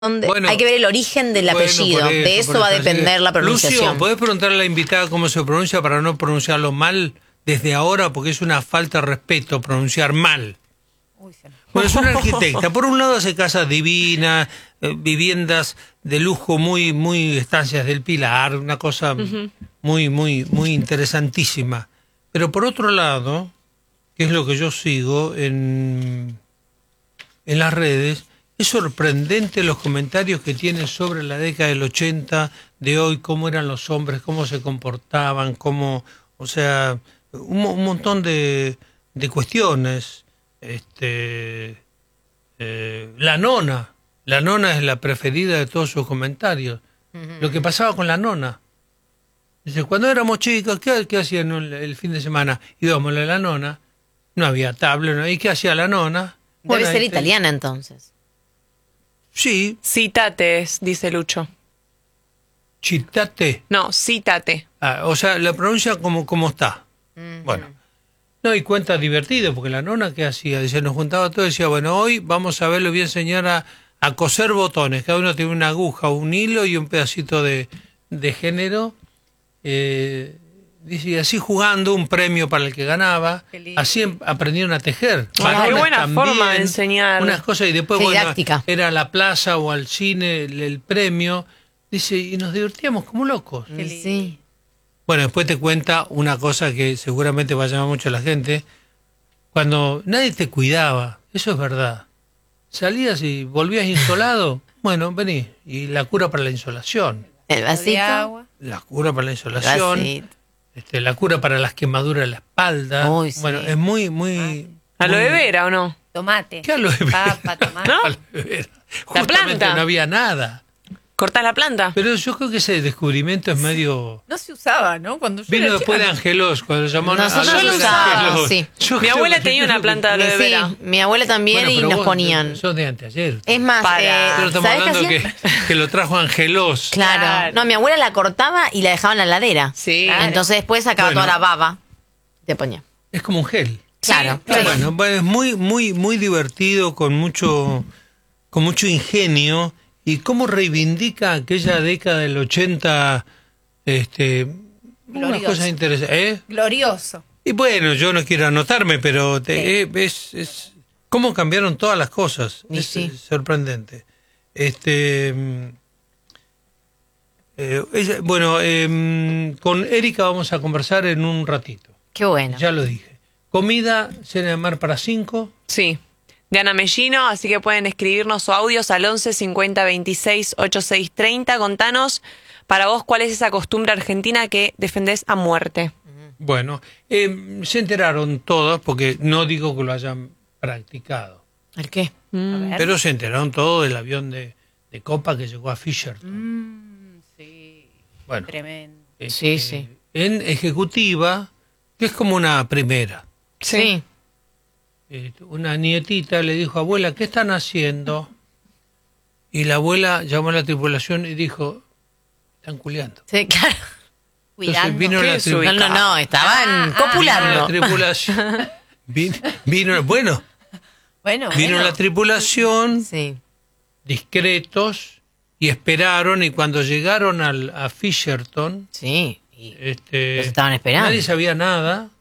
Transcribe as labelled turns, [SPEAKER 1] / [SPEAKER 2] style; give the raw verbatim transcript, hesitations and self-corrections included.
[SPEAKER 1] Bueno, hay que ver el origen del bueno, apellido, eso, de eso va a depender sí. la pronunciación.
[SPEAKER 2] Lucio, ¿podés preguntarle a la invitada cómo se pronuncia para no pronunciarlo mal desde ahora? Porque es una falta de respeto pronunciar mal. Uy, se... Bueno, es una arquitecta. Por un lado hace casas divinas, eh, viviendas de lujo, muy, muy estancias del Pilar, una cosa uh-huh. muy, muy, muy interesantísima. Pero por otro lado, que es lo que yo sigo en, en las redes, es sorprendente los comentarios que tiene sobre la década del ochenta de hoy, cómo eran los hombres, cómo se comportaban, cómo, o sea, un, un montón de, de cuestiones. Este, eh, la nona, la nona es la preferida de todos sus comentarios. Uh-huh. Lo que pasaba con la nona. Dice, cuando éramos chicos, ¿qué, qué hacían el, el fin de semana? Íbamos a la nona, no había tablet, ¿no? ¿Y qué hacía la nona?
[SPEAKER 1] Debe bueno, ser italiana entonces.
[SPEAKER 2] Sí.
[SPEAKER 3] Citates, dice Lucho.
[SPEAKER 2] Citate.
[SPEAKER 3] No, cítate.
[SPEAKER 2] Ah, o sea, la pronuncia como, como está. Uh-huh. Bueno. No, y cuenta divertido, porque la nona, ¿qué hacía? Dice, nos juntaba todo y decía, bueno, hoy vamos a ver, le voy a enseñar a, a coser botones. Cada uno tiene una aguja, un hilo y un pedacito de, de género. Eh, dice, y así jugando, un premio para el que ganaba. Así aprendieron a tejer.
[SPEAKER 3] Ah, qué buena también, forma de enseñar.
[SPEAKER 2] Unas cosas, y después, bueno, era a la plaza o al cine el, el premio. Dice, y nos divertíamos como locos.
[SPEAKER 1] Sí.
[SPEAKER 2] Bueno, después te cuenta una cosa que seguramente va a llamar mucho a la gente. Cuando nadie te cuidaba, eso es verdad. Salías y volvías insolado, bueno, vení. Y la cura para la insolación.
[SPEAKER 1] El vasito.
[SPEAKER 2] La cura para la insolación. Este, la cura para las quemaduras de la espalda.
[SPEAKER 1] Uy, sí.
[SPEAKER 2] Bueno, es muy, muy...
[SPEAKER 3] ¿Aloe vera o no?
[SPEAKER 1] Tomate.
[SPEAKER 2] ¿Qué aloe vera?
[SPEAKER 1] Papa, tomate.
[SPEAKER 3] ¿No?
[SPEAKER 2] Aloe vera.
[SPEAKER 3] La planta.
[SPEAKER 2] No había nada.
[SPEAKER 3] ¿Cortás la planta?
[SPEAKER 2] Pero yo creo que ese descubrimiento es medio...
[SPEAKER 4] No se usaba, ¿no? Cuando yo
[SPEAKER 2] Vino
[SPEAKER 4] era
[SPEAKER 2] después
[SPEAKER 4] chica.
[SPEAKER 2] de Angelos, cuando llamaron
[SPEAKER 1] No,
[SPEAKER 2] a
[SPEAKER 1] yo lo usaba, sí.
[SPEAKER 2] Yo
[SPEAKER 3] mi abuela tenía una planta de aloe vera.
[SPEAKER 1] Sí, mi abuela también, bueno, y nos
[SPEAKER 2] vos,
[SPEAKER 1] ponían.
[SPEAKER 2] Sos de anteayer.
[SPEAKER 1] Es más,
[SPEAKER 3] Para.
[SPEAKER 1] eh,
[SPEAKER 2] Pero estamos
[SPEAKER 1] ¿sabés
[SPEAKER 2] hablando
[SPEAKER 1] qué
[SPEAKER 2] que, que lo trajo Angelos.
[SPEAKER 1] Claro. claro. No, mi abuela la cortaba y la dejaba en la heladera.
[SPEAKER 3] Sí.
[SPEAKER 1] Claro. Entonces después sacaba
[SPEAKER 2] bueno,
[SPEAKER 1] toda la baba y te ponía.
[SPEAKER 2] Es como un gel.
[SPEAKER 1] Claro.
[SPEAKER 2] Sí, bueno, bueno, es muy, muy, muy divertido, con mucho, con mucho ingenio. ¿Y cómo reivindica aquella década del ochenta? Este, unas cosas interesantes. ¿Eh?
[SPEAKER 4] Glorioso.
[SPEAKER 2] Y bueno, yo no quiero anotarme, pero te,
[SPEAKER 1] sí.
[SPEAKER 2] eh, es, es cómo cambiaron todas las cosas.
[SPEAKER 1] Y
[SPEAKER 2] es,
[SPEAKER 1] sí.
[SPEAKER 2] es sorprendente. Este, eh, ella, bueno, eh, con Erika vamos a conversar en un ratito.
[SPEAKER 1] Qué bueno.
[SPEAKER 2] Ya lo dije. Comida, cena de mar para cinco.
[SPEAKER 3] Sí. De Ana Mellino, así que pueden escribirnos o audios al once cincuenta veintiséis ochenta y seis treinta. Contanos para vos cuál es esa costumbre argentina que defendés a muerte.
[SPEAKER 2] Bueno, eh, se enteraron todos, porque no digo que lo hayan practicado.
[SPEAKER 1] ¿El qué?
[SPEAKER 3] Mm.
[SPEAKER 2] Pero se enteraron todos del avión de, de Copa que llegó a Fisherton.
[SPEAKER 4] Mm, sí,
[SPEAKER 2] bueno,
[SPEAKER 4] tremendo.
[SPEAKER 2] Eh,
[SPEAKER 1] Sí,
[SPEAKER 2] eh,
[SPEAKER 1] sí.
[SPEAKER 2] En ejecutiva, que es como una primera.
[SPEAKER 1] Sí.
[SPEAKER 2] Eh, una nietita le dijo, abuela, ¿qué están haciendo? Y la abuela llamó a la tripulación y dijo, están culeando.
[SPEAKER 1] Sí, claro.
[SPEAKER 2] Entonces vino la
[SPEAKER 1] No,
[SPEAKER 2] tripulación.
[SPEAKER 1] no, no, estaban
[SPEAKER 4] Ah,
[SPEAKER 1] copulando.
[SPEAKER 2] La tripulación. Vino, vino, bueno,
[SPEAKER 4] Bueno,
[SPEAKER 2] vino
[SPEAKER 4] bueno.
[SPEAKER 2] la tripulación,
[SPEAKER 1] Sí.
[SPEAKER 2] discretos, y esperaron, y cuando llegaron al, a Fisherton,
[SPEAKER 1] Sí. Y
[SPEAKER 2] este,
[SPEAKER 1] los estaban esperando.
[SPEAKER 2] nadie sabía nada.